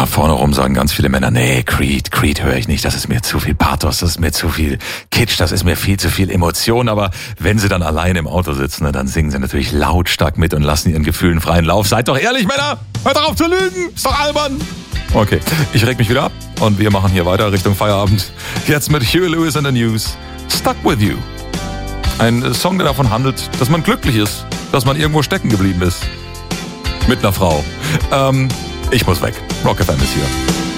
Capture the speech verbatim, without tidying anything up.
Ja, vorne rum sagen ganz viele Männer, nee, Creed, Creed höre ich nicht, das ist mir zu viel Pathos, das ist mir zu viel Kitsch, das ist mir viel zu viel Emotion. Aber wenn sie dann allein im Auto sitzen, dann singen sie natürlich lautstark mit und lassen ihren Gefühlen freien Lauf. Seid doch ehrlich, Männer! Hört doch auf zu lügen! Ist doch albern! Okay, ich reg mich wieder ab und wir machen hier weiter Richtung Feierabend. Jetzt mit Huey Lewis and the News, Stuck With You. Ein Song, der davon handelt, dass man glücklich ist, dass man irgendwo stecken geblieben ist. Mit einer Frau. Ähm, ich muss weg. Rock F M ist hier.